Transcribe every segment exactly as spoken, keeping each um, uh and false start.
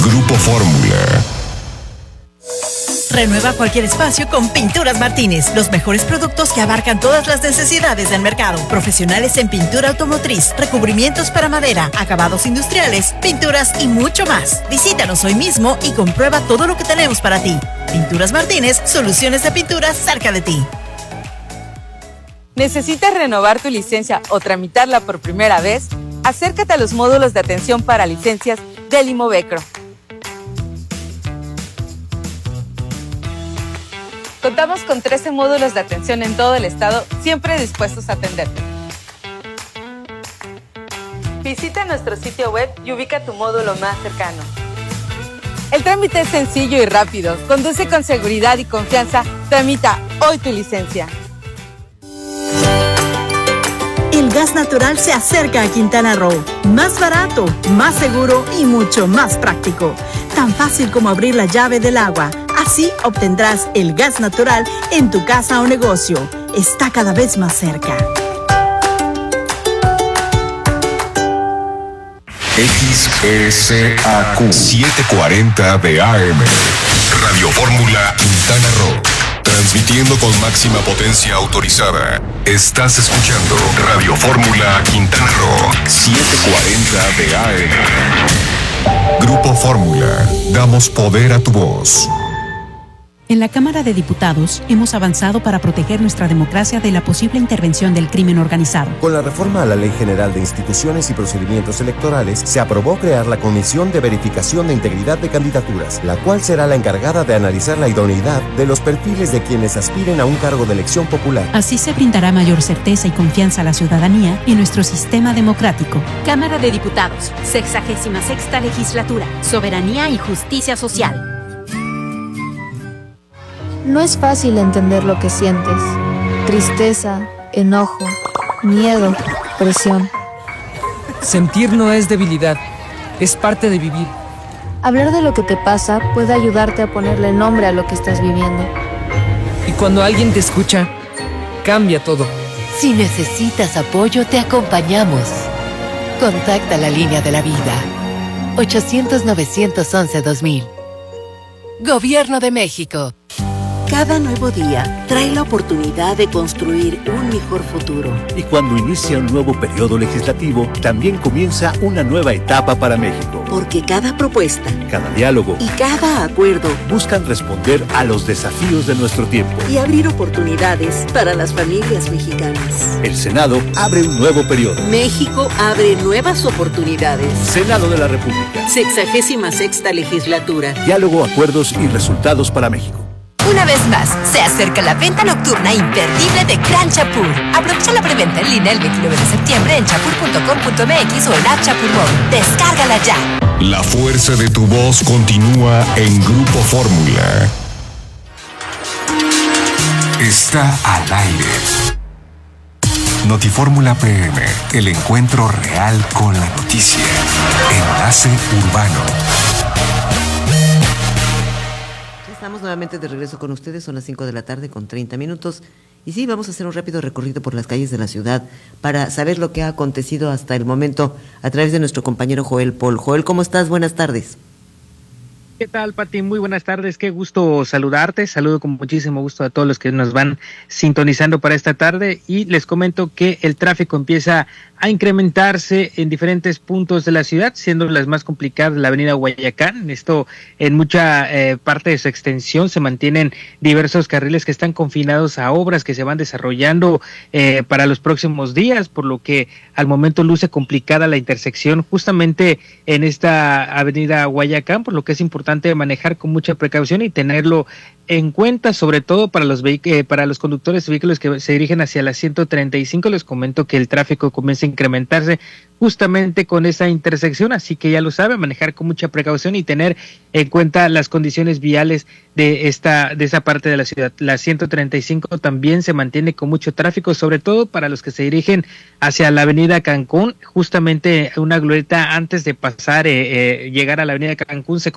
Grupo Fórmula. Renueva cualquier espacio con Pinturas Martínez. Los mejores productos que abarcan todas las necesidades del mercado. Profesionales en pintura automotriz, recubrimientos para madera, acabados industriales, pinturas y mucho más. Visítanos hoy mismo y comprueba todo lo que tenemos para ti. Pinturas Martínez, soluciones de pinturas cerca de ti. ¿Necesitas renovar tu licencia o tramitarla por primera vez? Acércate a los módulos de atención para licencias del Imovecro. Contamos con trece módulos de atención en todo el estado, siempre dispuestos a atenderte. Visita nuestro sitio web y ubica tu módulo más cercano. El trámite es sencillo y rápido. Conduce con seguridad y confianza. Tramita hoy tu licencia. El gas natural se acerca a Quintana Roo. Más barato, más seguro y mucho más práctico. Tan fácil como abrir la llave del agua. Así obtendrás el gas natural en tu casa o negocio. Está cada vez más cerca. X S A Q setecientos cuarenta de A M. Radio Fórmula Quintana Roo. Transmitiendo con máxima potencia autorizada. Estás escuchando Radio Fórmula Quintana Roo setecientos cuarenta de A M. Grupo Fórmula. Damos poder a tu voz. En la Cámara de Diputados hemos avanzado para proteger nuestra democracia de la posible intervención del crimen organizado. Con la reforma a la Ley General de Instituciones y Procedimientos Electorales, se aprobó crear la Comisión de Verificación de Integridad de Candidaturas, la cual será la encargada de analizar la idoneidad de los perfiles de quienes aspiren a un cargo de elección popular. Así se brindará mayor certeza y confianza a la ciudadanía en nuestro sistema democrático. Cámara de Diputados, sexagésima sexta legislatura, soberanía y justicia social. No es fácil entender lo que sientes. Tristeza, enojo, miedo, presión. Sentir no es debilidad, es parte de vivir. Hablar de lo que te pasa puede ayudarte a ponerle nombre a lo que estás viviendo. Y cuando alguien te escucha, cambia todo. Si necesitas apoyo, te acompañamos. Contacta la línea de la vida. ochocientos, novecientos once, dos mil. Gobierno de México. Cada nuevo día trae la oportunidad de construir un mejor futuro. Y cuando inicia un nuevo periodo legislativo, también comienza una nueva etapa para México. Porque cada propuesta, cada diálogo y cada acuerdo buscan responder a los desafíos de nuestro tiempo y abrir oportunidades para las familias mexicanas. El Senado abre un nuevo periodo. México abre nuevas oportunidades. Senado de la República. Sexagésima sexta legislatura. Diálogo, acuerdos y resultados para México. Una vez más, se acerca la venta nocturna imperdible de Gran Chapur. Aprovecha la preventa en línea el veintinueve de septiembre en chapur punto com punto m x o en App Chapur Móvil. Descárgala ya. La fuerza de tu voz continúa en Grupo Fórmula. Está al aire. Notifórmula P M, el encuentro real con la noticia. Enlace Urbano. Estamos nuevamente de regreso con ustedes, son las cinco de la tarde con treinta minutos. Y sí, vamos a hacer un rápido recorrido por las calles de la ciudad para saber lo que ha acontecido hasta el momento a través de nuestro compañero Joel Paul. Joel, ¿cómo estás? Buenas tardes. ¿Qué tal, Pati? Muy buenas tardes, qué gusto saludarte, saludo con muchísimo gusto a todos los que nos van sintonizando para esta tarde y les comento que el tráfico empieza a incrementarse en diferentes puntos de la ciudad, siendo las más complicadas la avenida Guayacán. Esto en mucha eh, parte de su extensión se mantienen diversos carriles que están confinados a obras que se van desarrollando eh, para los próximos días, por lo que al momento luce complicada la intersección justamente en esta avenida Guayacán, por lo que es importante manejar con mucha precaución y tenerlo en cuenta, sobre todo para los eh, para los conductores de vehículos que se dirigen hacia la ciento treinta y cinco. Les comento que el tráfico comienza a incrementarse justamente con esa intersección, así que ya lo saben, manejar con mucha precaución y tener en cuenta las condiciones viales de esta de esa parte de la ciudad. La ciento treinta y cinco también se mantiene con mucho tráfico, sobre todo para los que se dirigen hacia la avenida Cancún, justamente una glorieta antes de pasar, eh, eh, llegar a la avenida Cancún, se concentra también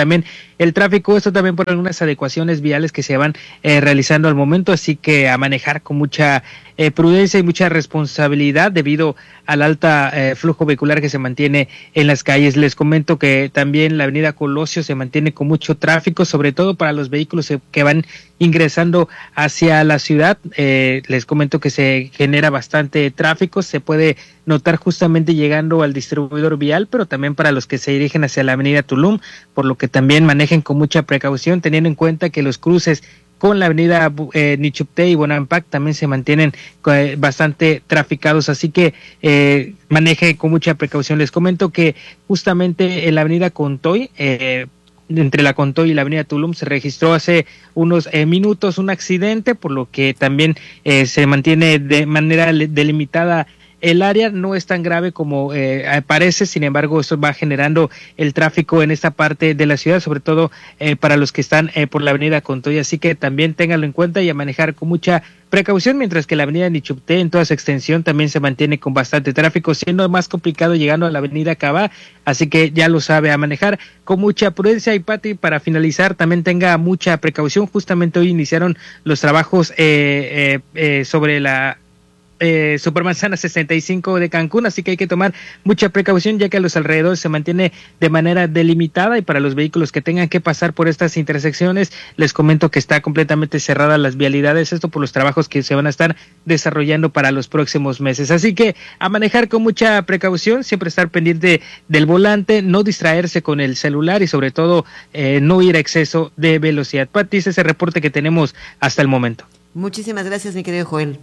también el tráfico, esto también por algunas adecuaciones viales que se van eh, realizando al momento, así que a manejar con mucha eh, prudencia y mucha responsabilidad debido al alta eh, flujo vehicular que se mantiene en las calles. Les comento que también la avenida Colosio se mantiene con mucho tráfico, sobre todo para los vehículos que van ingresando hacia la ciudad. Eh, les comento que se genera bastante tráfico, se puede notar justamente llegando al distribuidor vial, pero también para los que se dirigen hacia la avenida Tulum, por lo que también manejen con mucha precaución, teniendo en cuenta que los cruces con la avenida eh, Nichupté y Bonampak también se mantienen eh, bastante traficados, así que eh, maneje con mucha precaución. Les comento que justamente en la avenida Contoy, eh, entre la Contoy y la avenida Tulum, se registró hace unos eh, minutos un accidente, por lo que también eh, se mantiene de manera delimitada el área. No es tan grave como eh, parece, sin embargo, esto va generando el tráfico en esta parte de la ciudad, sobre todo eh, para los que están eh, por la avenida Contoy, así que también ténganlo en cuenta y a manejar con mucha precaución, mientras que la avenida Nichupté en toda su extensión también se mantiene con bastante tráfico, siendo más complicado llegando a la avenida Cabá, así que ya lo sabe, a manejar con mucha prudencia. Y Pati, para finalizar, también tenga mucha precaución, justamente hoy iniciaron los trabajos eh, eh, eh, sobre la Eh, Supermanzana sesenta y cinco de Cancún, así que hay que tomar mucha precaución, ya que a los alrededores se mantiene de manera delimitada, y para los vehículos que tengan que pasar por estas intersecciones, les comento que está completamente cerrada las vialidades, esto por los trabajos que se van a estar desarrollando para los próximos meses, así que a manejar con mucha precaución, siempre estar pendiente del volante, no distraerse con el celular y sobre todo eh, no ir a exceso de velocidad. Pati, ese es el reporte que tenemos hasta el momento. Muchísimas gracias, mi querido Joel.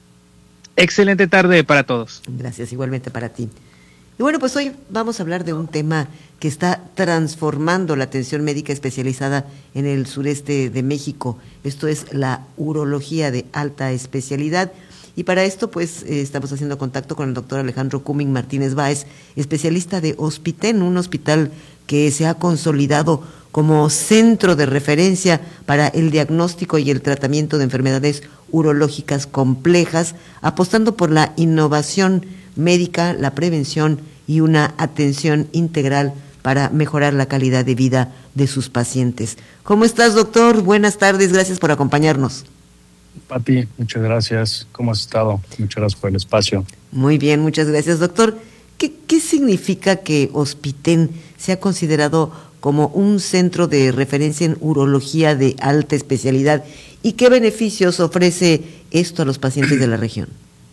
Excelente tarde para todos. Gracias, igualmente para ti. Y bueno, pues hoy vamos a hablar de un tema que está transformando la atención médica especializada en el sureste de México. Esto es la urología de alta especialidad. Y para esto, pues, eh, estamos haciendo contacto con el doctor Alejandro Cumming Martínez Báez, especialista de Hospiten, un hospital que se ha consolidado como centro de referencia para el diagnóstico y el tratamiento de enfermedades urológicas complejas, apostando por la innovación médica, la prevención y una atención integral para mejorar la calidad de vida de sus pacientes. ¿Cómo estás, doctor? Buenas tardes, gracias por acompañarnos. Pati, muchas gracias. ¿Cómo has estado? Muchas gracias por el espacio. Muy bien, muchas gracias, doctor. ¿Qué, qué significa que Hospiten sea considerado como un centro de referencia en urología de alta especialidad y qué beneficios ofrece esto a los pacientes de la región?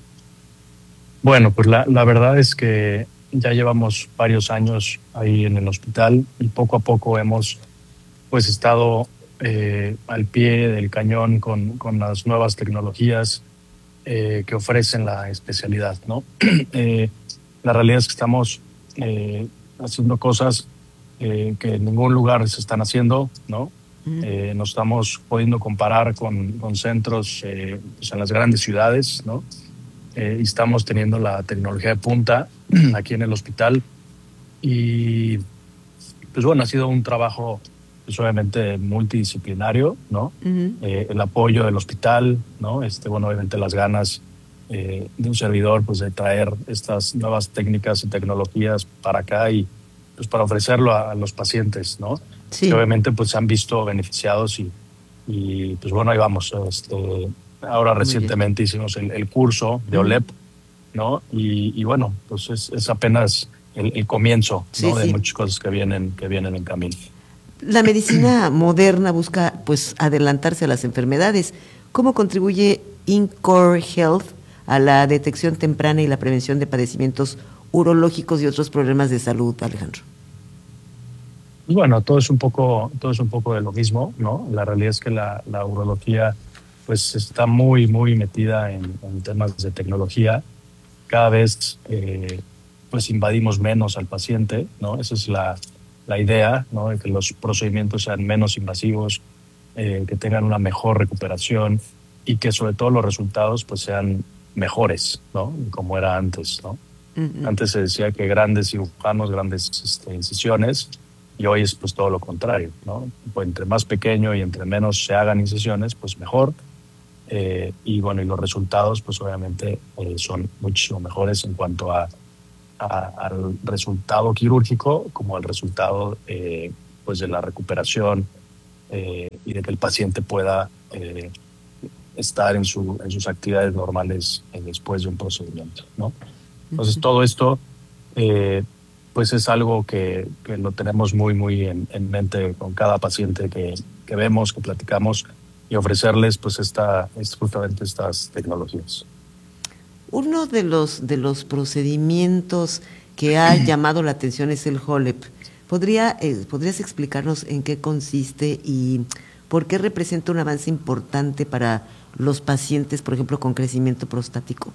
Bueno, pues la, la verdad es que ya llevamos varios años ahí en el hospital y poco a poco hemos pues estado eh, al pie del cañón con, con las nuevas tecnologías eh, que ofrecen la especialidad, ¿no? eh, la realidad es que estamos eh, haciendo cosas Eh, que en ningún lugar se están haciendo, ¿no? Uh-huh. Eh, nos estamos pudiendo comparar con, con centros eh, pues en las grandes ciudades, ¿no? Eh, y estamos teniendo la tecnología de punta aquí en el hospital y pues bueno, ha sido un trabajo pues obviamente multidisciplinario, ¿no? Uh-huh. Eh, el apoyo del hospital, ¿no? Este, bueno, obviamente las ganas eh, de un servidor pues de traer estas nuevas técnicas y tecnologías para acá y pues para ofrecerlo a, a los pacientes, ¿no? Sí. Que obviamente pues se han visto beneficiados y, y pues bueno, ahí vamos. Este, ahora Muy recientemente bien. hicimos el, el curso de O L E P, ¿no? Y, y bueno, pues es, es apenas el, el comienzo, sí, ¿no? Sí. De muchas cosas que vienen, que vienen en camino. La medicina moderna busca pues adelantarse a las enfermedades. ¿Cómo contribuye InCore Health a la detección temprana y la prevención de padecimientos urológicos y otros problemas de salud, Alejandro? Bueno, todo es un poco, todo es un poco de lo mismo, ¿no? La realidad es que la, la urología pues está muy, muy metida en, en temas de tecnología. Cada vez eh, pues invadimos menos al paciente, ¿no? Esa es la, la idea, ¿no? De que los procedimientos sean menos invasivos, eh, que tengan una mejor recuperación y que sobre todo los resultados pues sean mejores, ¿no? Como era antes, ¿no? Uh-huh. Antes se decía que grandes cirujanos, grandes este, incisiones, y hoy es pues todo lo contrario, ¿no? Pues entre más pequeño y entre menos se hagan incisiones, pues mejor. Eh, y bueno, y los resultados pues obviamente eh, son muchísimo mejores en cuanto a, a al resultado quirúrgico como al resultado eh, pues de la recuperación eh, y de que el paciente pueda eh, estar en, su, en sus actividades normales eh, después de un procedimiento, ¿no? Entonces uh-huh. todo esto eh, pues es algo que, que lo tenemos muy muy en, en mente con cada paciente que, que vemos, que platicamos, y ofrecerles pues esta, es justamente estas tecnologías. Uno de los de los procedimientos que ha llamado la atención es el HoLEP. ¿Podría, eh, ¿Podrías explicarnos en qué consiste y por qué representa un avance importante para los pacientes, por ejemplo, con crecimiento prostático?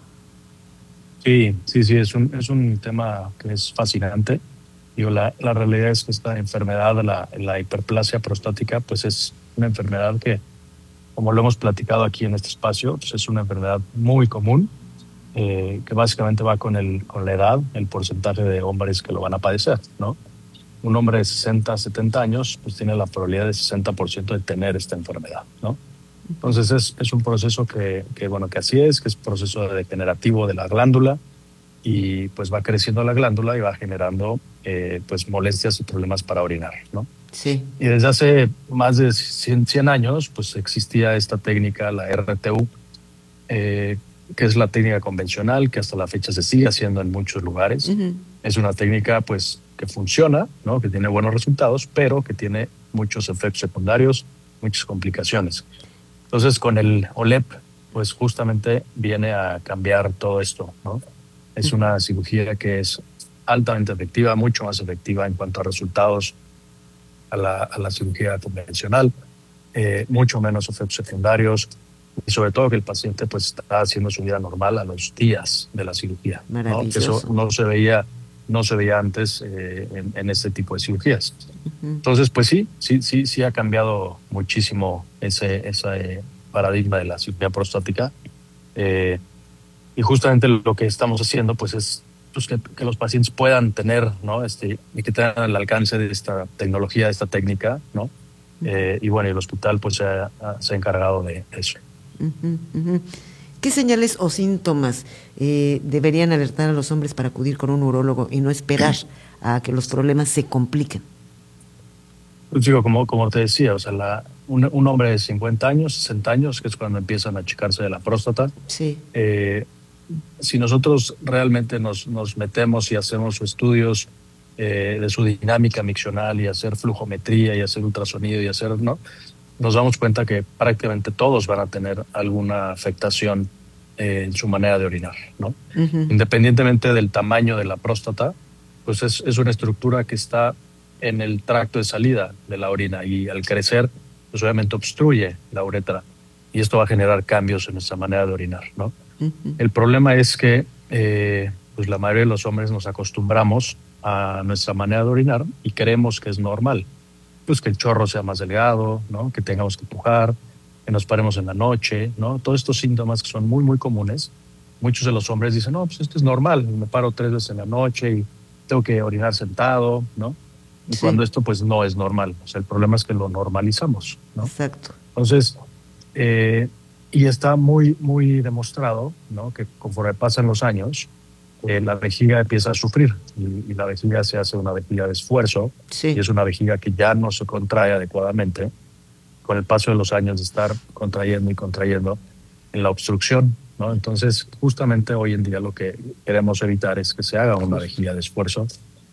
Sí, sí, sí, es un, es un tema que es fascinante. Digo, la, la realidad es que esta enfermedad, la, la hiperplasia prostática, pues es una enfermedad que, como lo hemos platicado aquí en este espacio, pues es una enfermedad muy común, eh, que básicamente va con, el, con la edad, el porcentaje de hombres que lo van a padecer, ¿no? Un hombre de sesenta, setenta años, pues tiene la probabilidad de sesenta por ciento de tener esta enfermedad, ¿no? Entonces es, es un proceso que, que, bueno, que así es, que es proceso degenerativo de la glándula, y pues va creciendo la glándula y va generando eh, pues molestias y problemas para orinar, ¿no? Sí. Y desde hace más de cien, cien años pues existía esta técnica, la R T U, eh, que es la técnica convencional que hasta la fecha se sigue haciendo en muchos lugares. Uh-huh. Es una técnica pues que funciona, ¿no? Que tiene buenos resultados, pero que tiene muchos efectos secundarios, muchas complicaciones. Entonces con el HoLEP pues justamente viene a cambiar todo esto, ¿no? Es una cirugía que es altamente efectiva, mucho más efectiva en cuanto a resultados a la, a la cirugía convencional, eh, mucho menos efectos secundarios, y sobre todo que el paciente pues está haciendo su vida normal a los días de la cirugía, ¿no? Que eso no se veía, no se veía antes eh, en, en este tipo de cirugías. Uh-huh. Entonces pues sí, sí, sí, sí ha cambiado muchísimo ese, ese paradigma de la cirugía prostática. Eh, Y justamente lo que estamos haciendo pues es pues, que, que los pacientes puedan tener, ¿no? Este, y que tengan el alcance de esta tecnología, de esta técnica, ¿no? Eh, y bueno, el hospital pues se ha, se ha encargado de eso. Uh-huh, uh-huh. ¿Qué señales o síntomas eh, deberían alertar a los hombres para acudir con un urólogo y no esperar a que los problemas se compliquen? Pues digo, como, como te decía, o sea, la, un, un hombre de cincuenta años, sesenta años, que es cuando empiezan a achicarse de la próstata, sí. eh, si nosotros realmente nos, nos metemos y hacemos estudios eh, de su dinámica miccional y hacer flujometría y hacer ultrasonido y hacer, ¿no? Nos damos cuenta que prácticamente todos van a tener alguna afectación eh, en su manera de orinar, ¿no? Uh-huh. Independientemente del tamaño de la próstata, pues es, es una estructura que está en el tracto de salida de la orina y al crecer, pues obviamente obstruye la uretra y esto va a generar cambios en nuestra manera de orinar, ¿no? Uh-huh. El problema es que eh, pues la mayoría de los hombres nos acostumbramos a nuestra manera de orinar y creemos que es normal, pues que el chorro sea más delgado, ¿no? Que tengamos que pujar, que nos paremos en la noche, ¿no? Todos estos síntomas que son muy muy comunes. Muchos de los hombres dicen, no, pues esto es normal, me paro tres veces en la noche y tengo que orinar sentado, ¿no? Y sí. Cuando esto pues no es normal, o sea, el problema es que lo normalizamos, ¿no? Exacto. Entonces, eh, y está muy, muy demostrado, ¿no? Que conforme pasan los años, eh, la vejiga empieza a sufrir y, y la vejiga se hace una vejiga de esfuerzo, sí. Y es una vejiga que ya no se contrae adecuadamente con el paso de los años de estar contrayendo y contrayendo en la obstrucción, ¿no? Entonces, justamente hoy en día lo que queremos evitar es que se haga una vejiga de esfuerzo,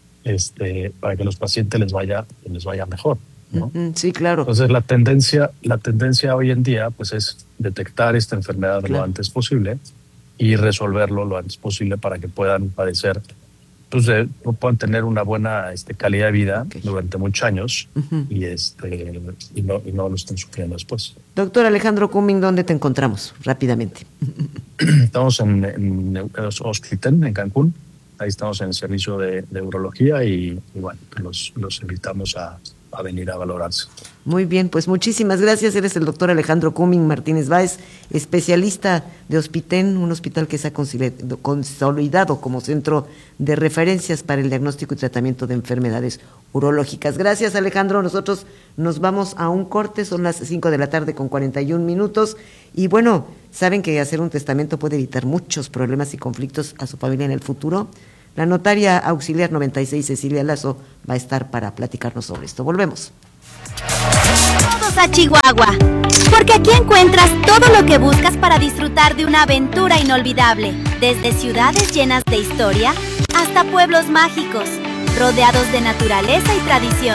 este, para que los pacientes les vaya, les vaya mejor, ¿no? Sí, claro. Entonces la tendencia, la tendencia hoy en día pues es detectar esta enfermedad claro. Lo antes posible y resolverlo lo antes posible para que puedan padecer, pues de, puedan tener una buena este, calidad de vida okay. Durante muchos años uh-huh. y, este, y, no, y no lo estén sufriendo después. Doctor Alejandro Cumming, ¿dónde te encontramos? Rápidamente. Estamos en, en, en Hospiten, en Cancún. Ahí estamos en el servicio de, de urología y, y bueno, los, los invitamos a, a venir a valorarse. Muy bien, pues muchísimas gracias. Eres el doctor Alejandro Cumming Martínez Báez, especialista de Hospiten, un hospital que se ha consolidado como centro de referencias para el diagnóstico y tratamiento de enfermedades urológicas. Gracias, Alejandro. Nosotros nos vamos a un corte, son las cinco de la tarde con cuarenta y un minutos. Y bueno, saben que hacer un testamento puede evitar muchos problemas y conflictos a su familia en el futuro. La notaria auxiliar noventa y seis, Cecilia Lazo, va a estar para platicarnos sobre esto. Volvemos. Todos a Chihuahua, porque aquí encuentras todo lo que buscas para disfrutar de una aventura inolvidable, desde ciudades llenas de historia hasta pueblos mágicos, rodeados de naturaleza y tradición.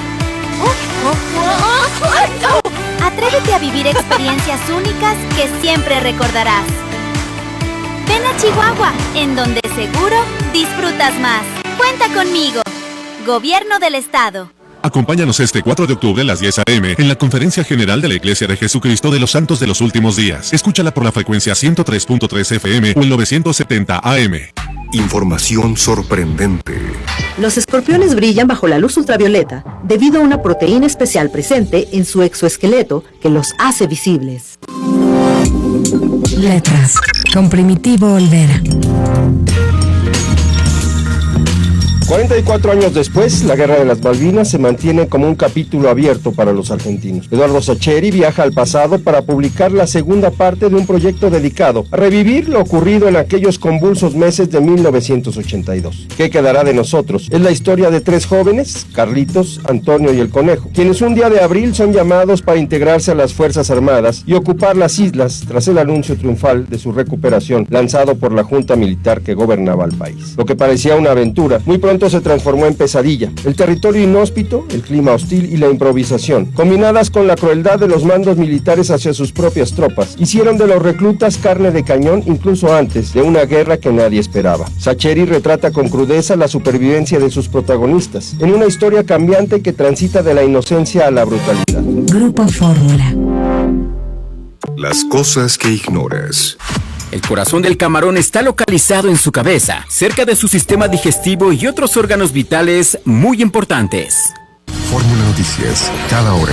Atrévete a vivir experiencias únicas que siempre recordarás. Ven a Chihuahua, en donde seguro disfrutas más. Cuenta conmigo. Gobierno del Estado. Acompáñanos este cuatro de octubre a las diez a eme en la Conferencia General de la Iglesia de Jesucristo de los Santos de los Últimos Días. Escúchala por la frecuencia ciento tres punto tres efe eme o el novecientos setenta a eme. Información sorprendente. Los escorpiones brillan bajo la luz ultravioleta debido a una proteína especial presente en su exoesqueleto que los hace visibles. Letras con Primitivo Olvera. cuarenta y cuatro años después, la Guerra de las Malvinas se mantiene como un capítulo abierto para los argentinos. Eduardo Sacheri viaja al pasado para publicar la segunda parte de un proyecto dedicado a revivir lo ocurrido en aquellos convulsos meses de mil novecientos ochenta y dos. ¿Qué quedará de nosotros? Es la historia de tres jóvenes, Carlitos, Antonio y el Conejo, quienes un día de abril son llamados para integrarse a las Fuerzas Armadas y ocupar las islas tras el anuncio triunfal de su recuperación lanzado por la junta militar que gobernaba el país. Lo que parecía una aventura, muy pronto se transformó en pesadilla. El territorio inhóspito, el clima hostil y la improvisación, combinadas con la crueldad de los mandos militares hacia sus propias tropas, hicieron de los reclutas carne de cañón incluso antes de una guerra que nadie esperaba. Sacheri retrata con crudeza la supervivencia de sus protagonistas, en una historia cambiante que transita de la inocencia a la brutalidad. Grupo Fórmula. Las cosas que ignoras. El corazón del camarón está localizado en su cabeza, cerca de su sistema digestivo y otros órganos vitales muy importantes. Fórmula Noticias, cada hora.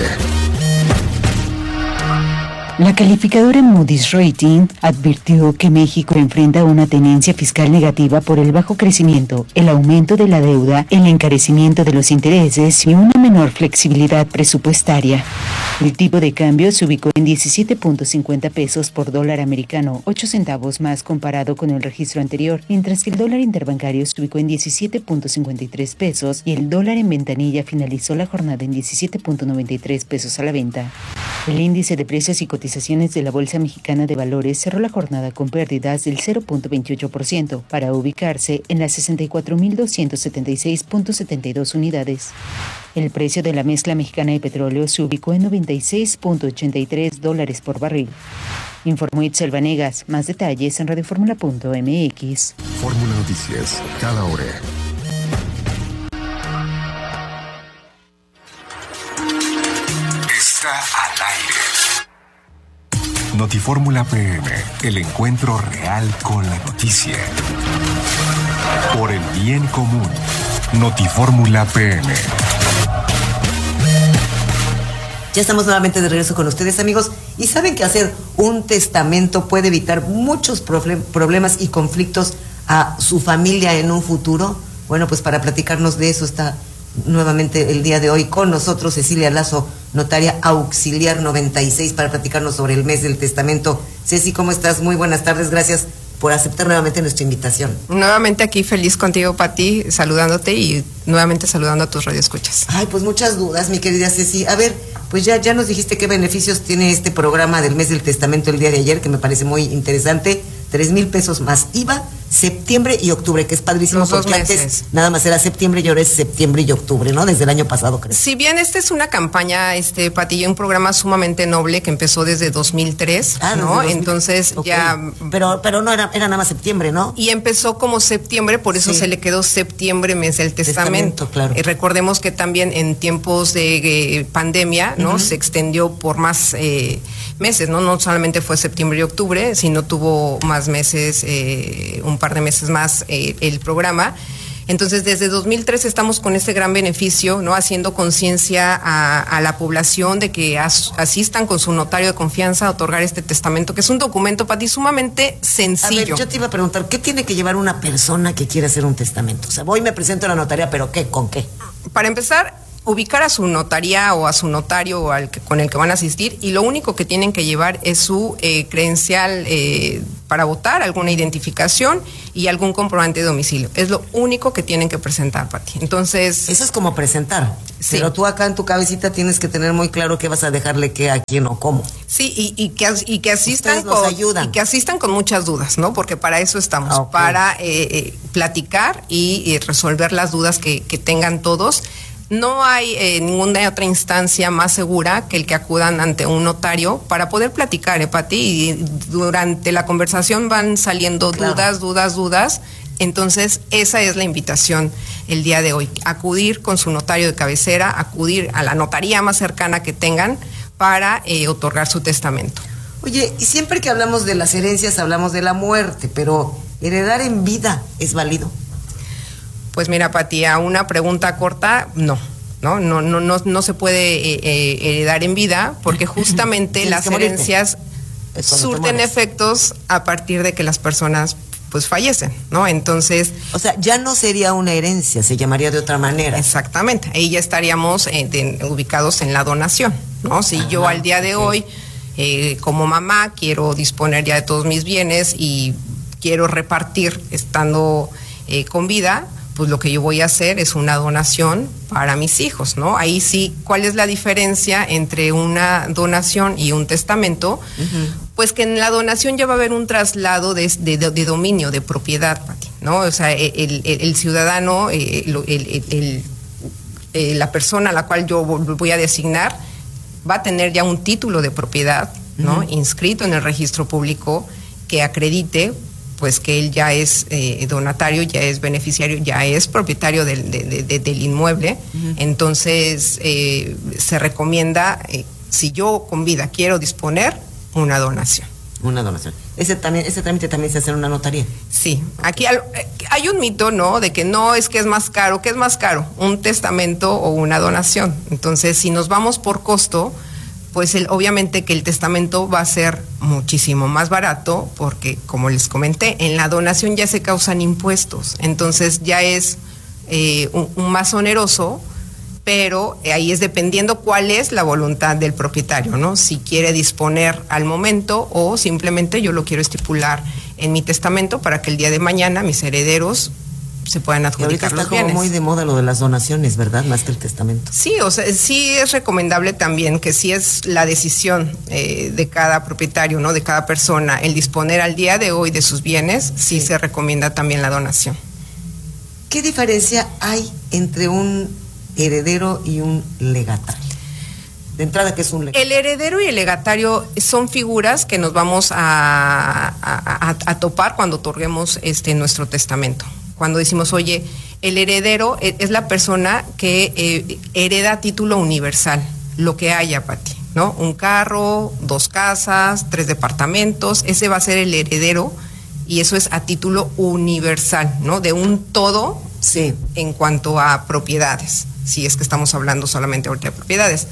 La calificadora Moody's Rating advirtió que México enfrenta una tendencia fiscal negativa por el bajo crecimiento, el aumento de la deuda, el encarecimiento de los intereses y una menor flexibilidad presupuestaria. El tipo de cambio se ubicó en diecisiete punto cincuenta pesos por dólar americano, ocho centavos más comparado con el registro anterior, mientras que el dólar interbancario se ubicó en diecisiete punto cincuenta y tres pesos y el dólar en ventanilla finalizó la jornada en diecisiete punto noventa y tres pesos a la venta. El índice de precios y cotizaciones de la Bolsa Mexicana de Valores cerró la jornada con pérdidas del cero punto veintiocho por ciento para ubicarse en las sesenta y cuatro mil doscientos setenta y seis punto setenta y dos unidades. El precio de la mezcla mexicana de petróleo se ubicó en noventa y seis punto ochenta y tres dólares por barril. Informó Itzel Vanegas. Más detalles en radioformula punto eme equis. Fórmula Noticias, cada hora. Está al aire. Notifórmula P M, el encuentro real con la noticia. Por el bien común. Notifórmula P M. Ya estamos nuevamente de regreso con ustedes, amigos, y saben que hacer un testamento puede evitar muchos problemas y conflictos a su familia en un futuro. Bueno, pues para platicarnos de eso está nuevamente el día de hoy con nosotros Cecilia Lazo, notaria auxiliar noventa y seis, para platicarnos sobre el mes del testamento. Ceci, ¿cómo estás? Muy buenas tardes, gracias por aceptar nuevamente nuestra invitación. Nuevamente aquí feliz contigo, Pati, saludándote y nuevamente saludando a tus radioescuchas. Ay, pues muchas dudas, mi querida Ceci. A ver, pues ya, ya nos dijiste qué beneficios tiene este programa del mes del testamento el día de ayer, que me parece muy interesante. Tres mil pesos más I V A, septiembre y octubre, que es padrísimo. Los dos porque meses. Antes nada más era septiembre y ahora es septiembre y octubre, ¿no? Desde el año pasado, creo. Si bien esta es una campaña, este, Pati, un programa sumamente noble que empezó desde dos mil tres, Ah, ¿no? desde dos mil. Entonces Okay. ya... Pero, pero no era, era nada más septiembre, ¿no? Y empezó como septiembre, por eso Sí. se le quedó septiembre, mes del testamento. Testamento, claro. Eh, recordemos que también en tiempos de eh, pandemia, ¿no? Ujú. Se extendió por más eh, meses, ¿no? No solamente fue septiembre y octubre, sino tuvo más meses, eh, un par de meses más eh, el programa. Entonces, desde dos mil tres estamos con este gran beneficio, ¿no? Haciendo conciencia a, a la población de que as, asistan con su notario de confianza a otorgar este testamento, que es un documento, Pati, sumamente sencillo. A ver, yo te iba a preguntar, ¿qué tiene que llevar una persona que quiere hacer un testamento? O sea, voy y me presento a la notaría, ¿pero qué? ¿Con qué? Para empezar, ubicar a su notaría o a su notario o al que, con el que van a asistir, y lo único que tienen que llevar es su eh, credencial eh, para votar, alguna identificación y algún comprobante de domicilio. Es lo único que tienen que presentar, Pati. Entonces... Eso es como presentar. Sí. Pero tú acá en tu cabecita tienes que tener muy claro qué vas a dejarle qué a quién o cómo. Sí, y, y, que, y que asistan Ustedes nos con, ayudan. y que asistan con muchas dudas, ¿no? Porque para eso estamos, okay. para eh, eh, platicar y, y resolver las dudas que, que tengan todos. No hay eh, ninguna otra instancia más segura que el que acudan ante un notario para poder platicar, ¿eh, Pati? Y durante la conversación van saliendo claro. dudas, dudas, dudas. Entonces, esa es la invitación el día de hoy. Acudir con su notario de cabecera, acudir a la notaría más cercana que tengan para eh, otorgar su testamento. Oye, y siempre que hablamos de las herencias hablamos de la muerte, pero ¿heredar en vida es válido? Pues mira, Pati, a una pregunta corta, no. No, no, no, no, no se puede eh, eh, heredar en vida porque justamente las herencias surten efectos a partir de que las personas pues fallecen, ¿no? Entonces... O sea, ya no sería una herencia, se llamaría de otra manera. Exactamente, ahí ya estaríamos eh, de, ubicados en la donación, ¿no? Si Ajá, yo al día de okay. hoy, eh, como mamá, quiero disponer ya de todos mis bienes y quiero repartir estando eh, con vida, pues lo que yo voy a hacer es una donación para mis hijos, ¿no? Ahí sí, ¿cuál es la diferencia entre una donación y un testamento? Uh-huh. Pues que en la donación ya va a haber un traslado de, de, de dominio, de propiedad, Pati, ¿no? O sea, el, el, el ciudadano, el, el, el, el, la persona a la cual yo voy a designar va a tener ya un título de propiedad, ¿no? Uh-huh. Inscrito en el registro público que acredite pues que él ya es eh, donatario, ya es beneficiario, ya es propietario del, de, de, de, del inmueble. Uh-huh. Entonces eh, se recomienda, eh, si yo con vida quiero disponer, una donación. Una donación. Ese también, ese trámite también se hace en una notaría. Sí, aquí hay, hay un mito, ¿no? De que no es que es más caro. ¿Qué es más caro? ¿Un testamento o una donación? Entonces, si nos vamos por costo, pues el, obviamente que el testamento va a ser muchísimo más barato porque, como les comenté, en la donación ya se causan impuestos, entonces ya es eh, un, un más oneroso, pero ahí es dependiendo cuál es la voluntad del propietario, ¿no? Si quiere disponer al momento o simplemente yo lo quiero estipular en mi testamento para que el día de mañana mis herederos se puedan adjudicar los bienes. Está como muy de moda lo de las donaciones, ¿verdad? Más que el testamento. Sí, o sea, sí es recomendable también que si es la decisión eh, de cada propietario, ¿no? De cada persona, el disponer al día de hoy de sus bienes, sí, sí se recomienda también la donación. ¿Qué diferencia hay entre un heredero y un legatario? De entrada, ¿qué es un legatario? El heredero y el legatario son figuras que nos vamos a, a, a, a topar cuando otorguemos este nuestro testamento. Cuando decimos, oye, el heredero es la persona que eh, hereda a título universal, lo que haya, Pati, ¿no? Un carro, dos casas, tres departamentos, ese va a ser el heredero y eso es a título universal, ¿no? De un todo, sí, en cuanto a propiedades, si es que estamos hablando solamente ahorita de propiedades.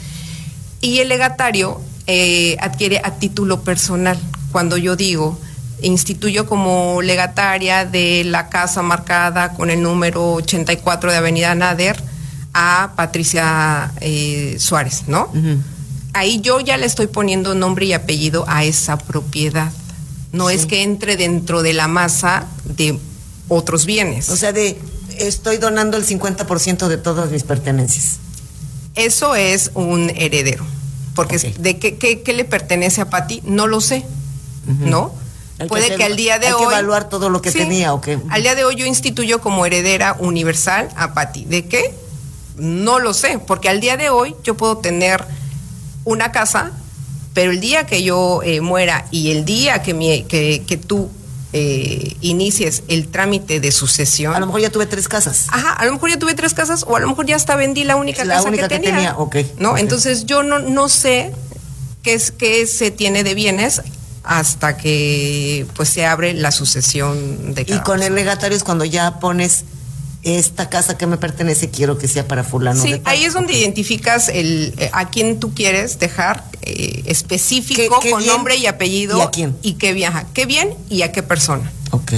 Y el legatario eh, adquiere a título personal. Cuando yo digo, instituyo como legataria de la casa marcada con el número ochenta y cuatro de Avenida Nader a Patricia eh, Suárez, ¿no? Uh-huh. Ahí yo ya le estoy poniendo nombre y apellido a esa propiedad. No sí. es que entre dentro de la masa de otros bienes. O sea, de estoy donando el cincuenta por ciento de todas mis pertenencias. Eso es un heredero. Porque okay. de qué, qué, qué le pertenece a Pati, no lo sé, uh-huh. ¿no? Hay Puede que, que al día de hay hoy... Hay que evaluar todo lo que sí, tenía, ¿o qué? Al día de hoy yo instituyo como heredera universal a Pati. ¿De qué? No lo sé, porque al día de hoy yo puedo tener una casa, pero el día que yo eh, muera y el día que, mi, que, que tú eh, inicies el trámite de sucesión... A lo mejor ya tuve tres casas. Ajá, a lo mejor ya tuve tres casas o a lo mejor ya hasta vendí la única la casa única que, que tenía. tenía. Okay, ¿no? okay. Entonces yo no, no sé qué, es, qué se tiene de bienes hasta que pues se abre la sucesión de cada Y con persona. El legatario es cuando ya pones esta casa que me pertenece, quiero que sea para fulano. Sí, de tal. ahí es donde okay. identificas el eh, a quién tú quieres dejar eh, específico, ¿Qué, qué con bien, nombre y apellido. ¿Y a quién? Y qué viaja, qué bien y a qué persona. Ok.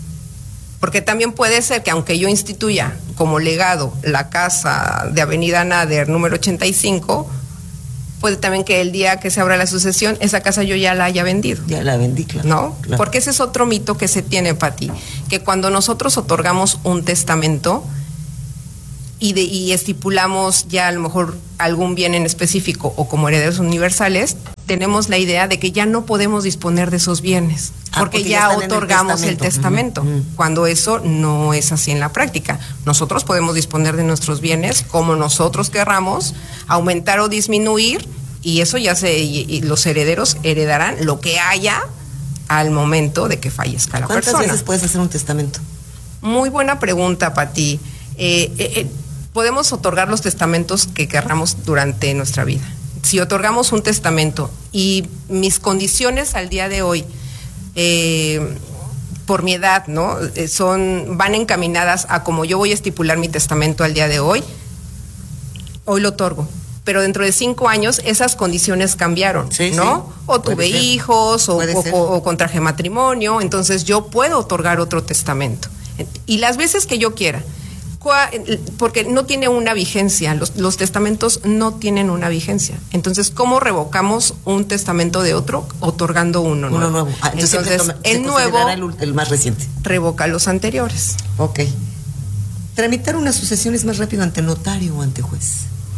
Porque también puede ser que aunque yo instituya como legado la casa de Avenida Nader número ochenta y cinco, puede también que el día que se abra la sucesión, esa casa yo ya la haya vendido. Ya la vendí, claro. ¿No? Claro. Porque ese es otro mito que se tiene, Pati, que cuando nosotros otorgamos un testamento y, de, y estipulamos ya a lo mejor algún bien en específico o como herederos universales, tenemos la idea de que ya no podemos disponer de esos bienes, ah, porque, porque ya, ya otorgamos el testamento, el testamento uh-huh. cuando eso no es así en la práctica. Nosotros podemos disponer de nuestros bienes como nosotros querramos, aumentar o disminuir, y eso ya se, y, y los herederos heredarán lo que haya al momento de que fallezca la ¿Cuántas persona. ¿Cuántas veces puedes hacer un testamento? Muy buena pregunta, Pati. Eh, eh, eh, podemos otorgar los testamentos que querramos durante nuestra vida. Si otorgamos un testamento y mis condiciones al día de hoy, eh, por mi edad, ¿no? Eh, son, van encaminadas a como yo voy a estipular mi testamento al día de hoy, hoy lo otorgo. Pero dentro de cinco años esas condiciones cambiaron, sí, ¿no? Sí. O tuve hijos, o, o, o contraje matrimonio, entonces yo puedo otorgar otro testamento. Y las veces que yo quiera. Porque no tiene una vigencia, los, los testamentos no tienen una vigencia. Entonces, ¿cómo revocamos un testamento de otro? Otorgando uno nuevo. Uno nuevo. Ah, entonces, entonces toma, el nuevo el, el más reciente revoca los anteriores. Ok. ¿Tramitar una sucesión es más rápido ante notario o ante juez?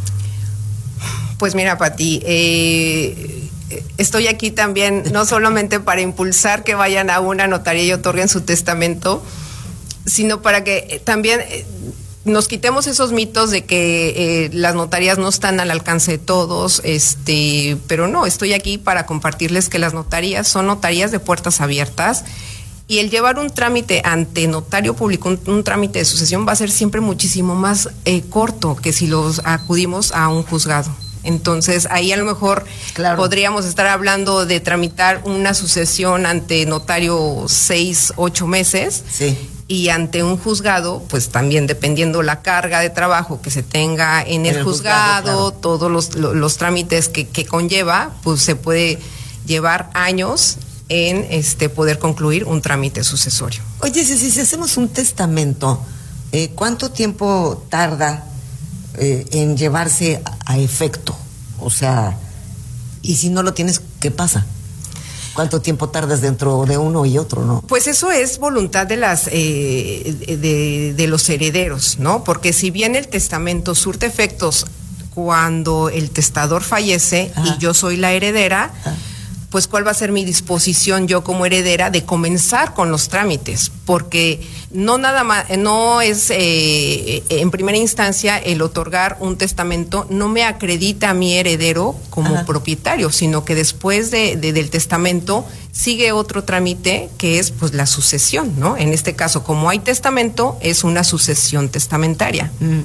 Pues mira, Pati, eh, estoy aquí también no solamente para impulsar que vayan a una notaría y otorguen su testamento, sino para que también nos quitemos esos mitos de que eh, las notarías no están al alcance de todos, este, pero no, estoy aquí para compartirles que las notarías son notarías de puertas abiertas, y el llevar un trámite ante notario público, un, un trámite de sucesión, va a ser siempre muchísimo más eh, corto que si los acudimos a un juzgado. Entonces, ahí a lo mejor claro. podríamos estar hablando de tramitar una sucesión ante notario seis, ocho meses. Sí. Y ante un juzgado, pues también dependiendo la carga de trabajo que se tenga en, en el, el juzgado, juzgado claro. todos los, los, los trámites que, que conlleva, pues se puede llevar años en este poder concluir un trámite sucesorio. Oye, si, si hacemos un testamento, eh, ¿cuánto tiempo tarda eh, en llevarse a, a efecto? O sea, y si no lo tienes, ¿qué pasa? ¿Cuánto tiempo tardas dentro de uno y otro, no? Pues eso es voluntad de las eh, de, de los herederos, ¿no? Porque si bien el testamento surte efectos cuando el testador fallece Ajá. y yo soy la heredera, Ajá. pues cuál va a ser mi disposición yo como heredera de comenzar con los trámites, porque no nada más, no es eh, en primera instancia el otorgar un testamento no me acredita a mi heredero como Ajá. propietario, sino que después de, de, del testamento sigue otro trámite que es pues la sucesión, ¿no? En este caso, como hay testamento, es una sucesión testamentaria. Mm.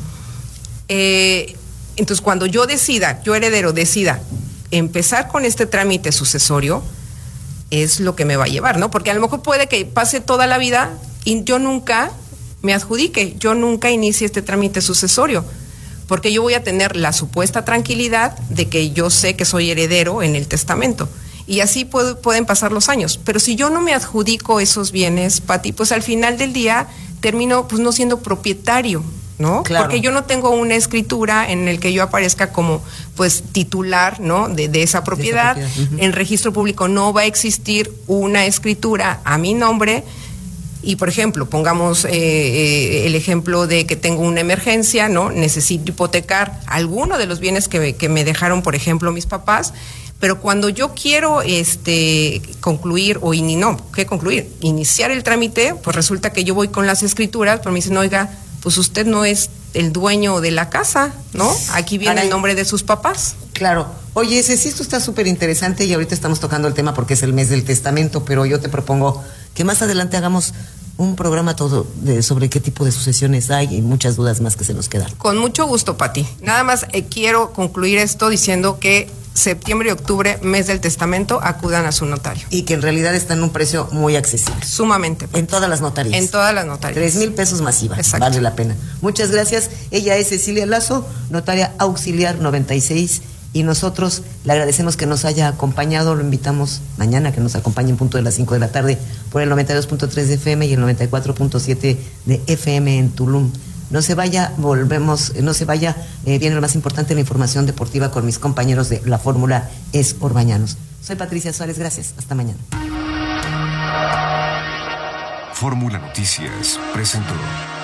Eh, entonces, cuando yo decida, yo heredero decida empezar con este trámite sucesorio, es lo que me va a llevar, ¿no? Porque a lo mejor puede que pase toda la vida y yo nunca me adjudique, yo nunca inicie este trámite sucesorio, porque yo voy a tener la supuesta tranquilidad de que yo sé que soy heredero en el testamento. Y así puedo, pueden pasar los años. Pero si yo no me adjudico esos bienes, Pati, pues al final del día termino pues no siendo propietario, ¿no? Claro. Porque yo no tengo una escritura en el que yo aparezca como pues titular, ¿no? De, de esa propiedad. De esa propiedad. Uh-huh. En registro público no va a existir una escritura a mi nombre. Y por ejemplo, pongamos eh, eh, el ejemplo de que tengo una emergencia, ¿no? Necesito hipotecar alguno de los bienes que, que me dejaron, por ejemplo, mis papás. Pero cuando yo quiero este concluir o in, no, ¿qué concluir? Iniciar el trámite, pues resulta que yo voy con las escrituras, pero me dicen, oiga, pues usted no es el dueño de la casa, ¿no? Aquí viene Caray. el nombre de sus papás. Claro. Oye, ese sí, esto está súper interesante y ahorita estamos tocando el tema porque es el mes del testamento, pero yo te propongo que más adelante hagamos un programa todo de, sobre qué tipo de sucesiones hay y muchas dudas más que se nos quedan. Con mucho gusto, Pati. Nada más eh, quiero concluir esto diciendo que septiembre y octubre, mes del testamento, acudan a su notario. Y que en realidad está en un precio muy accesible. Sumamente. En todas las notarías. En todas las notarías. Tres mil pesos masiva. Exacto. Vale la pena. Muchas gracias. Ella es Cecilia Lazo, notaria auxiliar noventa y seis. Y nosotros le agradecemos que nos haya acompañado. Lo invitamos mañana que nos acompañe en punto de las cinco de la tarde por el noventa y dos punto tres de F M y el noventa y cuatro punto siete de F M en Tulum. No se vaya, volvemos, no se vaya, eh, viene lo más importante, la información deportiva con mis compañeros de la Fórmula Es Orbañanos. Soy Patricia Suárez, gracias, hasta mañana. Fórmula Noticias presentó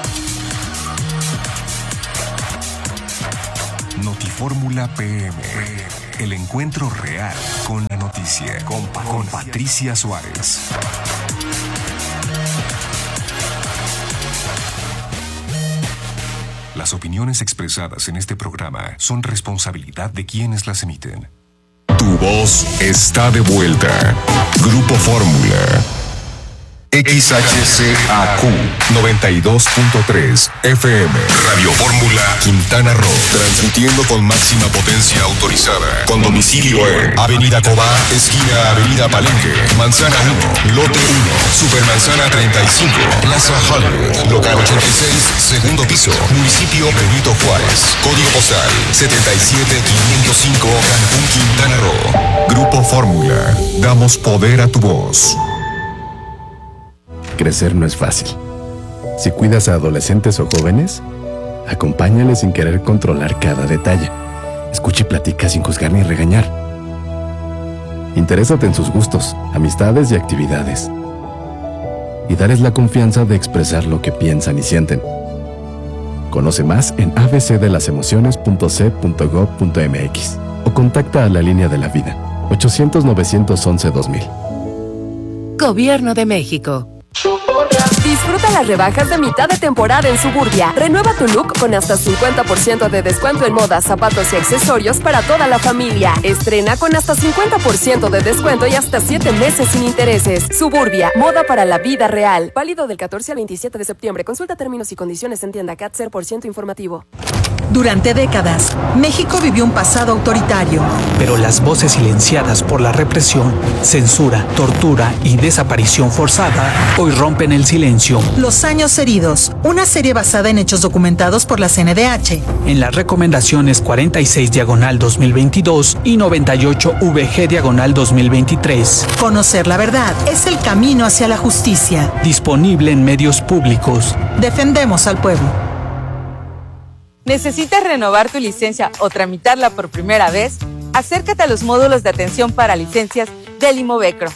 Notifórmula P M, el encuentro real con la noticia, con, con Patricia Suárez. Las opiniones expresadas en este programa son responsabilidad de quienes las emiten. Tu voz está de vuelta. Grupo Fórmula. X H C A Q noventa y dos punto tres F M. Radio Fórmula Quintana Roo. Transmitiendo con máxima potencia autorizada. Con domicilio en Avenida Cobá, esquina Avenida Palenque, Manzana uno, Lote uno, Supermanzana treinta y cinco, Plaza Hollywood, Local ochenta y seis, segundo piso, Municipio Benito Juárez. Código postal setenta y siete quinientos cinco, Cancún, Quintana Roo. Grupo Fórmula. Damos poder a tu voz. Crecer no es fácil. Si cuidas a adolescentes o jóvenes, acompáñales sin querer controlar cada detalle. Escucha y platica sin juzgar ni regañar. Interésate en sus gustos, amistades y actividades. Y dales la confianza de expresar lo que piensan y sienten. Conoce más en a b c de las emociones punto c punto gob punto m x o contacta a la línea de la vida ochocientos novecientos once dos mil. Gobierno de México. Disfruta las rebajas de mitad de temporada en Suburbia. Renueva tu look con hasta cincuenta por ciento de descuento en moda, zapatos y accesorios para toda la familia. Estrena con hasta cincuenta por ciento de descuento y hasta siete meses sin intereses. Suburbia, moda para la vida real. Válido del catorce al veintisiete de septiembre. Consulta términos y condiciones en tienda Cat cero por ciento informativo. Durante décadas, México vivió un pasado autoritario. Pero las voces silenciadas por la represión, censura, tortura y desaparición forzada hoy rompen el silencio. Los años heridos, una serie basada en hechos documentados por la C N D H. En las recomendaciones cuarenta y seis diagonal dos mil veintidós y noventa y ocho V G diagonal dos mil veintitrés. Conocer la verdad es el camino hacia la justicia. Disponible en medios públicos. Defendemos al pueblo. ¿Necesitas renovar tu licencia o tramitarla por primera vez? Acércate a los módulos de atención para licencias del Imovecro.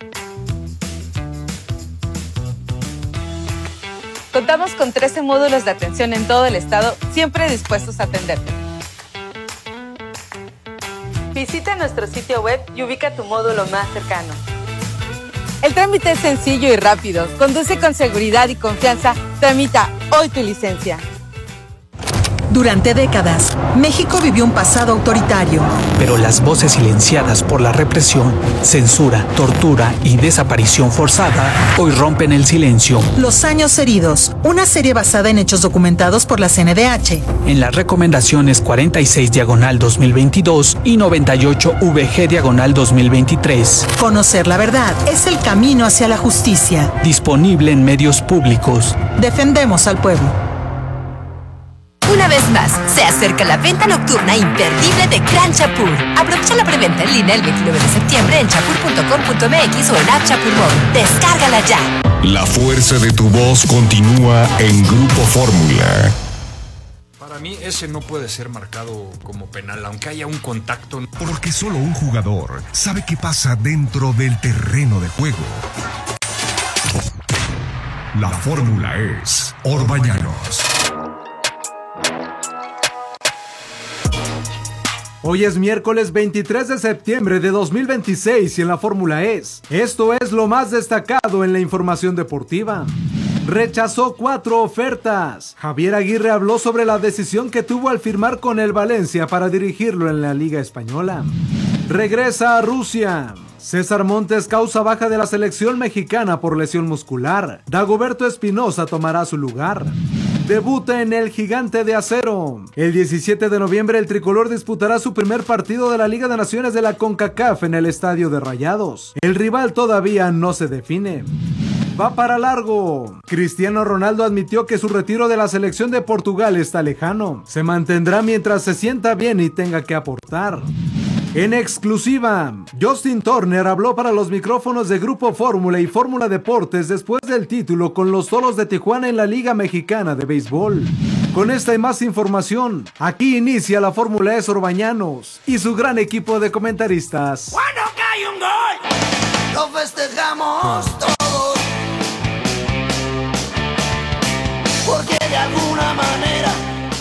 Contamos con trece módulos de atención en todo el estado, siempre dispuestos a atenderte. Visita nuestro sitio web y ubica tu módulo más cercano. El trámite es sencillo y rápido. Conduce con seguridad y confianza. Tramita hoy tu licencia. Durante décadas, México vivió un pasado autoritario. Pero las voces silenciadas por la represión, censura, tortura y desaparición forzada hoy rompen el silencio. Los años heridos, una serie basada en hechos documentados por la C N D H. En las recomendaciones cuarenta y seis diagonal dos mil veintidós y noventa y ocho V G diagonal dos mil veintitrés. Conocer la verdad es el camino hacia la justicia. Disponible en medios públicos. Defendemos al pueblo. Una vez más, se acerca la venta nocturna imperdible de Gran Chapur. Aprovecha la preventa en línea el veintinueve de septiembre en chapur punto com punto m x o en App Chapur Móvil. Descárgala ya. La fuerza de tu voz continúa en Grupo Fórmula. Para mí ese no puede ser marcado como penal, aunque haya un contacto. Porque solo un jugador sabe qué pasa dentro del terreno de juego. La fórmula es Orbañanos. Hoy es miércoles veintitrés de septiembre de dos mil veintiséis y en la Fórmula es. Esto es lo más destacado en la información deportiva. Rechazó cuatro ofertas. Javier Aguirre habló sobre la decisión que tuvo al firmar con el Valencia para dirigirlo en la Liga Española. Regresa a Rusia. César Montes causa baja de la selección mexicana por lesión muscular. Dagoberto Espinosa tomará su lugar. Debuta en el Gigante de Acero. El diecisiete de noviembre el tricolor disputará su primer partido de la Liga de Naciones de la CONCACAF en el Estadio de Rayados. El rival todavía no se define. Va para largo. Cristiano Ronaldo admitió que su retiro de la selección de Portugal está lejano. Se mantendrá mientras se sienta bien y tenga que aportar. En exclusiva, Justin Turner habló para los micrófonos de Grupo Fórmula y Fórmula Deportes después del título con los Toros de Tijuana en la Liga Mexicana de Béisbol. Con esta y más información, aquí inicia la Fórmula E Orbañanos y su gran equipo de comentaristas. Cuando cae un gol, lo festejamos todos, porque de alguna manera...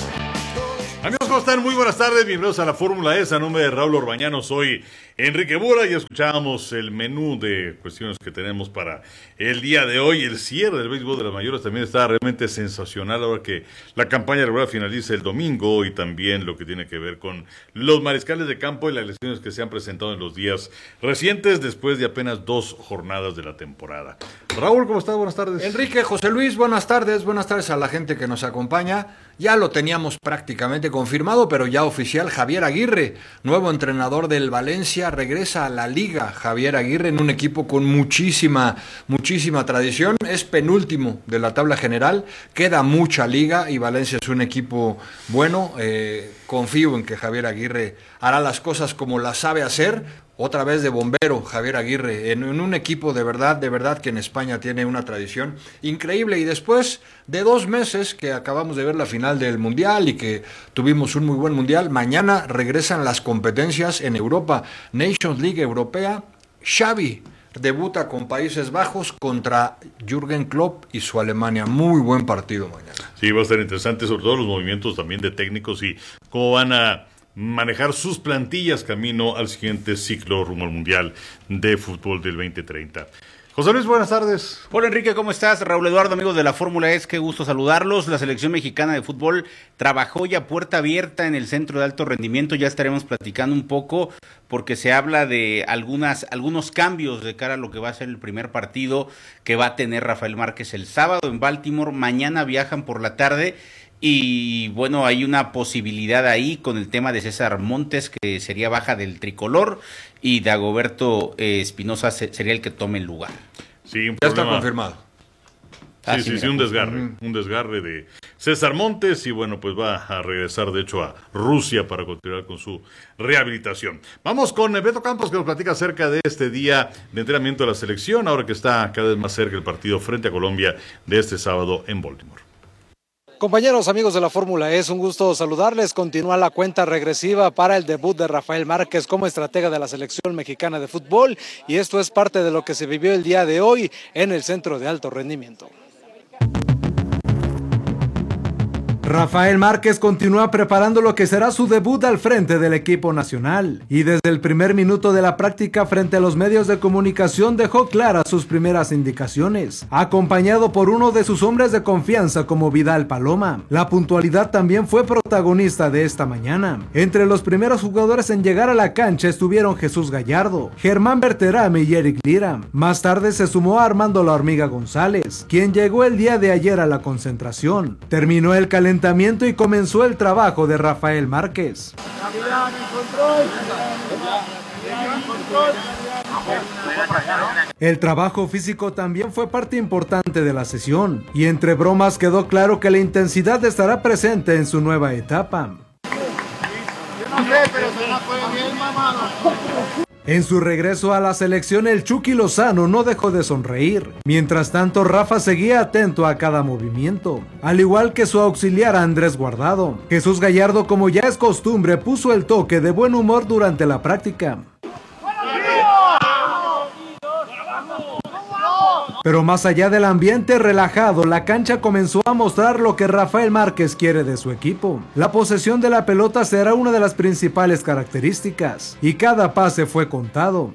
Amigos, ¿cómo están? Muy buenas tardes, bienvenidos a la Fórmula E. A nombre de Raúl Orbañano, soy Enrique Bura y escuchábamos el menú de cuestiones que tenemos para el día de hoy. El cierre del béisbol de las mayores también está realmente sensacional ahora que la campaña regular finaliza el domingo, y también lo que tiene que ver con los mariscales de campo y las elecciones que se han presentado en los días recientes después de apenas dos jornadas de la temporada. Raúl, ¿cómo estás? Buenas tardes. Enrique, José Luis, buenas tardes. Buenas tardes a la gente que nos acompaña. Ya lo teníamos prácticamente confirmado, pero ya oficial. Javier Aguirre, nuevo entrenador del Valencia, regresa a la liga. Javier Aguirre en un equipo con muchísima, muchísima tradición. Es penúltimo de la tabla general. Queda mucha liga y Valencia es un equipo bueno. Eh, confío en que Javier Aguirre hará las cosas como las sabe hacer. Otra vez de bombero, Javier Aguirre, en, en un equipo de verdad, de verdad que en España tiene una tradición increíble. Y después de dos meses que acabamos de ver la final del Mundial y que tuvimos un muy buen Mundial, mañana regresan las competencias en Europa, Nations League Europea. Xavi debuta con Países Bajos contra Jürgen Klopp y su Alemania. Muy buen partido mañana. Sí, va a estar interesante, sobre todo los movimientos también de técnicos y cómo van a manejar sus plantillas camino al siguiente ciclo rumbo al Mundial de Fútbol del veinte treinta. José Luis, buenas tardes. Hola Enrique, ¿cómo estás? Raúl Eduardo, amigos de la Fórmula E, qué gusto saludarlos. La selección mexicana de fútbol trabajó ya puerta abierta en el centro de alto rendimiento. Ya estaremos platicando un poco porque se habla de algunas algunos cambios de cara a lo que va a ser el primer partido que va a tener Rafael Márquez el sábado en Baltimore. Mañana viajan por la tarde. Y bueno, hay una posibilidad ahí con el tema de César Montes, que sería baja del tricolor, y Dagoberto eh, Espinosa se, sería el que tome el lugar. Sí, un ya problema. está confirmado. Sí, ah, sí, sí, sí, un desgarre, uh-huh. un desgarre de César Montes, y bueno, pues va a regresar de hecho a Rusia para continuar con su rehabilitación. Vamos con Beto Campos, que nos platica acerca de este día de entrenamiento de la selección, ahora que está cada vez más cerca el partido frente a Colombia de este sábado en Baltimore. Compañeros, amigos de la Fórmula E, es un gusto saludarles. Continúa la cuenta regresiva para el debut de Rafael Márquez como estratega de la selección mexicana de fútbol, y esto es parte de lo que se vivió el día de hoy en el centro de alto rendimiento. Rafael Márquez continúa preparando lo que será su debut al frente del equipo nacional, y desde el primer minuto de la práctica frente a los medios de comunicación dejó claras sus primeras indicaciones, acompañado por uno de sus hombres de confianza como Vidal Paloma. La puntualidad también fue protagonista de esta mañana. Entre los primeros jugadores en llegar a la cancha estuvieron Jesús Gallardo, Germán Berterame y Eric Lira. Más tarde se sumó a Armando La Hormiga González, quien llegó el día de ayer a la concentración. Terminó el calentamiento y comenzó el trabajo de Rafael Márquez. El trabajo físico también fue parte importante de la sesión, y entre bromas quedó claro que la intensidad estará presente en su nueva etapa. En su regreso a la selección, el Chucky Lozano no dejó de sonreír. Mientras tanto, Rafa seguía atento a cada movimiento, al igual que su auxiliar Andrés Guardado. Jesús Gallardo, como ya es costumbre, puso el toque de buen humor durante la práctica. Pero más allá del ambiente relajado, la cancha comenzó a mostrar lo que Rafael Márquez quiere de su equipo. La posesión de la pelota será una de las principales características, y cada pase fue contado.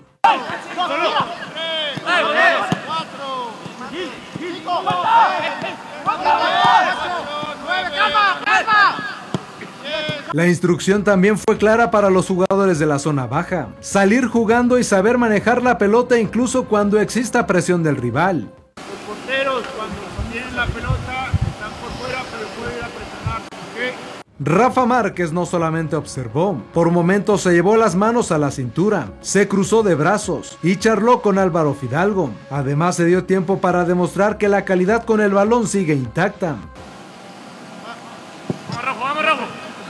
La instrucción también fue clara para los jugadores de la zona baja: salir jugando y saber manejar la pelota incluso cuando exista presión del rival. Los porteros, cuando tienen la pelota, están por fuera, pero pueden ir a presionar. ¿Okay? Rafa Márquez no solamente observó, por momentos se llevó las manos a la cintura, se cruzó de brazos y charló con Álvaro Fidalgo. Además, se dio tiempo para demostrar que la calidad con el balón sigue intacta. Vamos, Rafa, vamos, Rafa.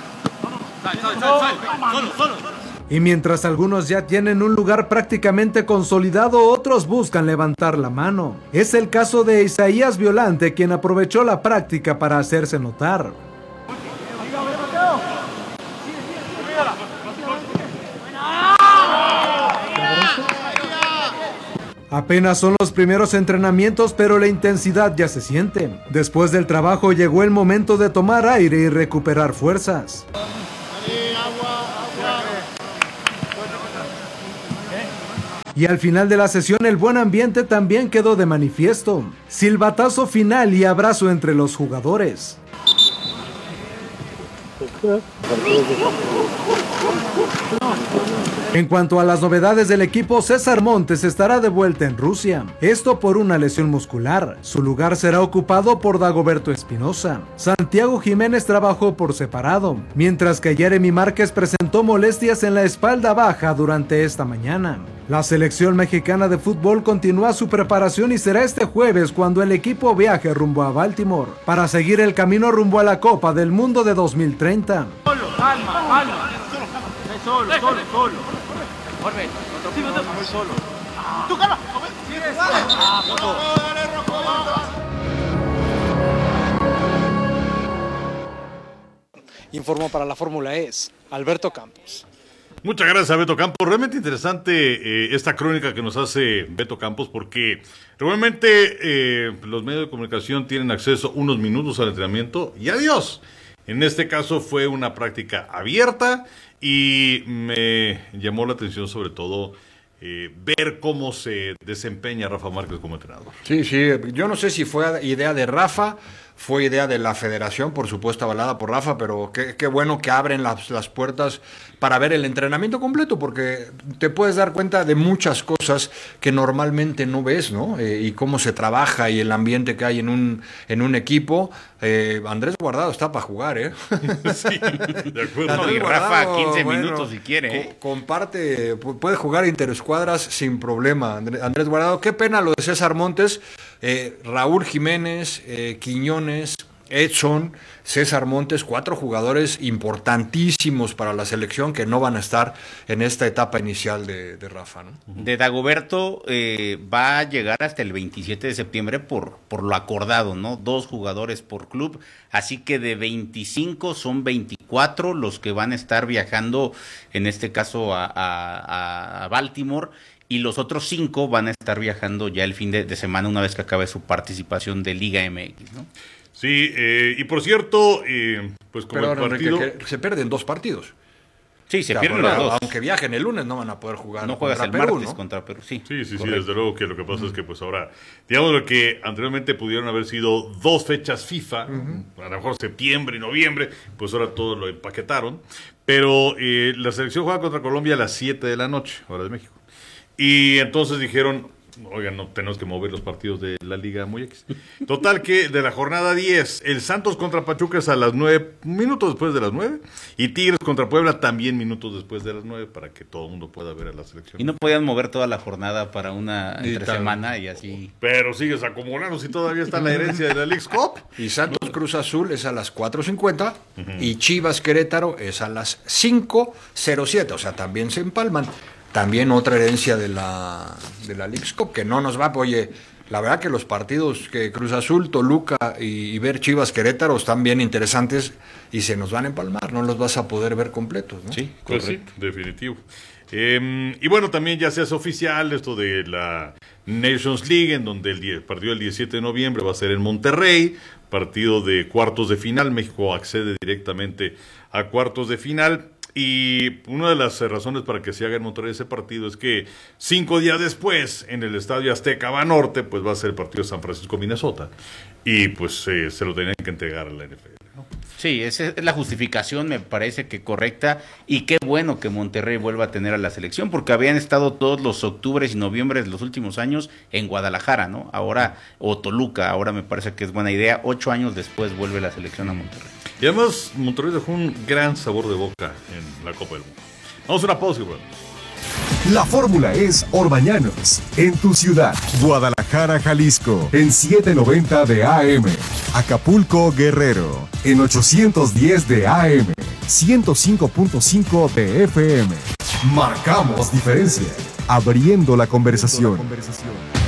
Y mientras algunos ya tienen un lugar prácticamente consolidado, otros buscan levantar la mano. Es el caso de Isaías Violante, quien aprovechó la práctica para hacerse notar. Apenas son los primeros entrenamientos, pero la intensidad ya se siente. Después del trabajo llegó el momento de tomar aire y recuperar fuerzas. Y al final de la sesión el buen ambiente también quedó de manifiesto. Silbatazo final y abrazo entre los jugadores. En cuanto a las novedades del equipo, César Montes estará de vuelta en Rusia. Esto por una lesión muscular. Su lugar será ocupado por Dagoberto Espinosa. Santiago Jiménez trabajó por separado, mientras que Jeremy Márquez presentó molestias en la espalda baja durante esta mañana. La selección mexicana de fútbol continúa su preparación y será este jueves cuando el equipo viaje rumbo a Baltimore para seguir el camino rumbo a la Copa del Mundo de dos mil treinta. Solo, calma, calma. Solo, solo, solo. Jorge, otro pivo, muy solo. Tú, calma. Ah, Rojo. Dale, Rojo. Informó para la Fórmula E Alberto Campos. Muchas gracias, Beto Campos. Realmente interesante eh, esta crónica que nos hace Beto Campos, porque realmente eh, los medios de comunicación tienen acceso unos minutos al entrenamiento y adiós. En este caso fue una práctica abierta y me llamó la atención sobre todo eh, ver cómo se desempeña Rafa Márquez como entrenador. Sí, sí, yo no sé si fue idea de Rafa, fue idea de la federación, por supuesto avalada por Rafa, pero qué, qué bueno que abren las, las puertas para ver el entrenamiento completo, porque te puedes dar cuenta de muchas cosas que normalmente no ves, ¿no? Eh, y cómo se trabaja y el ambiente que hay en un, en un equipo. Eh, Andrés Guardado está para jugar, ¿eh? Sí, de acuerdo. No, y Rafa quince bueno, minutos si quiere, ¿eh? Co comparte, puede jugar interescuadras sin problema. Andrés Guardado, qué pena lo de César Montes, eh, Raúl Jiménez, eh, Quiñones, Edson, César Montes, cuatro jugadores importantísimos para la selección que no van a estar en esta etapa inicial de, de Rafa, ¿no? De Dagoberto eh, va a llegar hasta el veintisiete de septiembre por, por lo acordado, ¿no? Dos jugadores por club, así que de veinticinco son veinticuatro los que van a estar viajando, en este caso a, a, a Baltimore, y los otros cinco van a estar viajando ya el fin de, de semana una vez que acabe su participación de Liga M X, ¿no? Sí, eh, y por cierto, eh, pues como Pero, el partido... Enrique, que se pierden dos partidos. Sí, se o sea, pierden bueno, los dos. Aunque viajen el lunes no van a poder jugar. No juegas el Perú, martes ¿no? contra Perú, sí. Sí, sí, sí, correcto. desde luego que lo que pasa uh-huh. es que pues ahora, digamos lo que anteriormente pudieron haber sido dos fechas FIFA, uh-huh. a lo mejor septiembre y noviembre, pues ahora todo lo empaquetaron, pero eh, la selección juega contra Colombia a las siete de la noche, hora de México. Y entonces dijeron, oigan, no tenemos que mover los partidos de la Liga muy X. Total que de la jornada diez, el Santos contra Pachuca es a las nueve, minutos después de las nueve, y Tigres contra Puebla también minutos después de las nueve, para que todo el mundo pueda ver a la selección. Y no podían mover toda la jornada para una entre semana y así. Pero sigues acumulando si todavía está la herencia de la Leagues Cup. Y Santos Cruz Azul es a las cuatro cincuenta uh-huh. y Chivas Querétaro es a las cinco cero siete, o sea, también se empalman. También otra herencia de la, de la Leagues Cup, que no nos va, oye, la verdad que los partidos que Cruz Azul, Toluca y, y ver Chivas Querétaro están bien interesantes y se nos van a empalmar, no los vas a poder ver completos, ¿no? Sí, pues sí, definitivo. Eh, y bueno, también ya se hace oficial esto de la Nations League, en donde el partido del diecisiete de noviembre va a ser en Monterrey, partido de cuartos de final, México accede directamente a cuartos de final. Y una de las razones para que se haga en Monterrey ese partido es que cinco días después, en el Estadio Azteca Banorte, pues va a ser el partido de San Francisco-Minnesota. Y pues eh, se lo tenían que entregar a la N F L, ¿no? Sí, esa es la justificación, me parece que correcta. Y qué bueno que Monterrey vuelva a tener a la selección, porque habían estado todos los octubres y noviembres de los últimos años en Guadalajara, ¿no? Ahora, o Toluca, ahora me parece que es buena idea. Ocho años después vuelve la selección a Monterrey. Y además, Monterrey dejó un gran sabor de boca en la Copa del Mundo. Vamos a una pausa, bro. La fórmula es Orbañanos, en tu ciudad. Guadalajara, Jalisco, en setecientos noventa de A M. Acapulco, Guerrero, en ochocientos diez de A M. ciento cinco punto cinco de F M. Marcamos diferencia, abriendo la conversación.